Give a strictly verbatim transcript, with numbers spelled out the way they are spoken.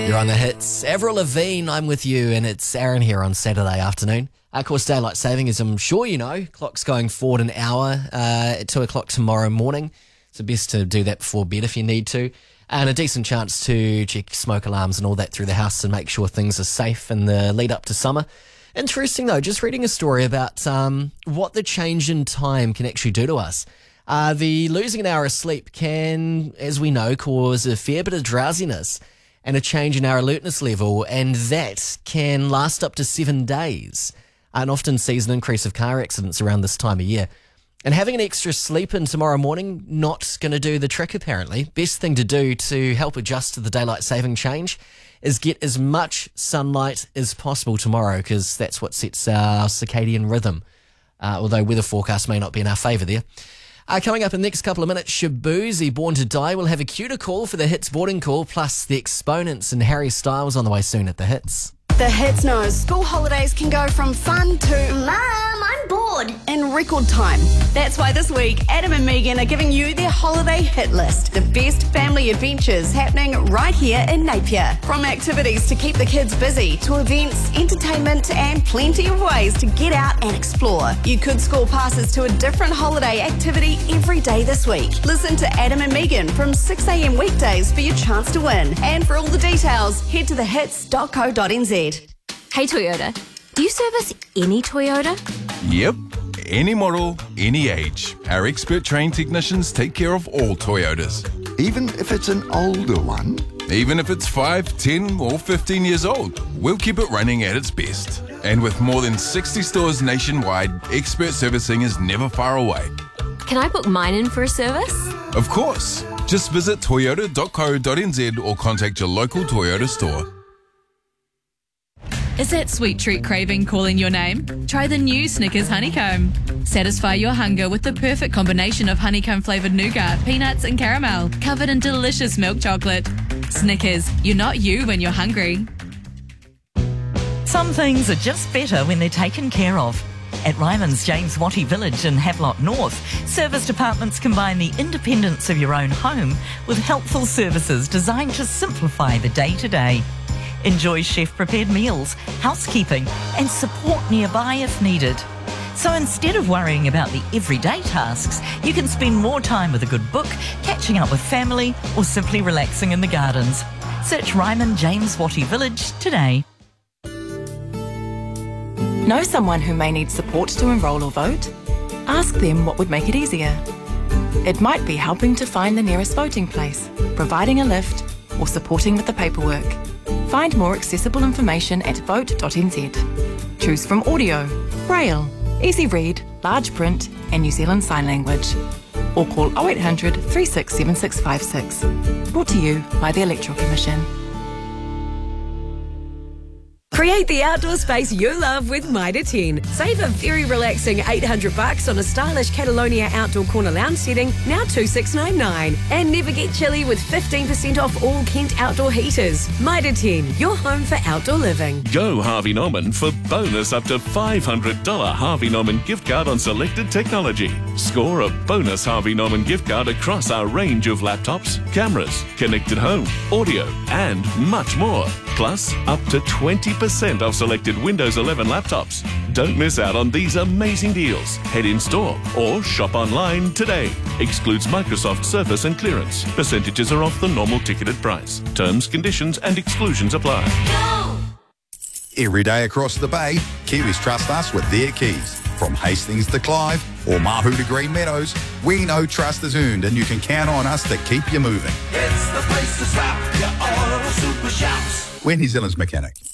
You're on the hits. Avril Lavigne, I'm with you, and it's Aaron here on Saturday afternoon. Of course, daylight saving, as I'm sure you know, clock's going forward an hour uh, at two o'clock tomorrow morning. So best to do that before bed if you need to. And a decent chance to check smoke alarms and all that through the house and make sure things are safe in the lead up to summer. Interesting though, just reading a story about um, what the change in time can actually do to us. Uh, the losing an hour of sleep can, as we know, cause a fair bit of drowsiness and a change in our alertness level, and that can last up to seven days and often sees an increase of car accidents around this time of year. And having an extra sleep in tomorrow morning, not going to do the trick apparently. Best thing to do to help adjust to the daylight saving change is get as much sunlight as possible tomorrow, because that's what sets our circadian rhythm, uh, although weather forecast may not be in our favour there. Uh, coming up in the next couple of minutes, Shabuzi, Born to Die. We'll have a cuter call for the Hits boarding call, plus the Exponents and Harry Styles on the way soon at the Hits. The Hits knows school holidays can go from fun to Mum, I'm bored. in record time. That's why this week, Adam and Megan are giving you their holiday hit list. The best family adventures happening right here in Napier. From activities to keep the kids busy, to events, entertainment, and plenty of ways to get out and explore. You could score passes to a different holiday activity every day this week. Listen to Adam and Megan from six a.m. weekdays for your chance to win. And for all the details, head to the hits dot co dot n z. Hey Toyota, do you service any Toyota? Yep, any model, any age. Our expert trained technicians take care of all Toyotas. Even if it's an older one? Even if it's five, ten or fifteen years old, we'll keep it running at its best. And with more than sixty stores nationwide, expert servicing is never far away. Can I book mine in for a service? Of course. Just visit toyota dot co dot n z or contact your local Toyota store. Is that sweet treat craving calling your name? Try the new Snickers Honeycomb. Satisfy your hunger with the perfect combination of honeycomb-flavoured nougat, peanuts and caramel, covered in delicious milk chocolate. Snickers, you're not you when you're hungry. Some things are just better when they're taken care of. At Ryman's James Wattie Village in Havelock North, serviced apartments combine the independence of your own home with helpful services designed to simplify the day-to-day. Enjoy chef-prepared meals, housekeeping and support nearby if needed. So instead of worrying about the everyday tasks, you can spend more time with a good book, catching up with family or simply relaxing in the gardens. Search Ryman James Wattie Village today. Know someone who may need support to enrol or vote? Ask them what would make it easier. It might be helping to find the nearest voting place, providing a lift or supporting with the paperwork. Find more accessible information at vote dot n z. Choose from audio, braille, easy read, large print and New Zealand Sign Language. Or call oh eight hundred, three six seven six five six. Brought to you by the Electoral Commission. Create the outdoor space you love with Mitre ten. Save a very relaxing eight hundred bucks on a stylish Catalonia outdoor corner lounge setting, now two six nine nine. And never get chilly with fifteen percent off all Kent outdoor heaters. Mitre ten, your home for outdoor living. Go Harvey Norman for bonus up to five hundred dollars Harvey Norman gift card on selected technology. Score a bonus Harvey Norman gift card across our range of laptops, cameras, connected home, audio and much more. Plus, up to twenty percent off selected Windows eleven laptops. Don't miss out on these amazing deals. Head in store or shop online today. Excludes Microsoft Surface and clearance. Percentages are off the normal ticketed price. Terms, conditions and exclusions apply. Every day across the bay, Kiwis trust us with their keys. From Hastings to Clive or Mahu to Green Meadows, we know trust is earned and you can count on us to keep you moving. It's the place to stop. Your auto super shops. We're New Zealand's mechanic.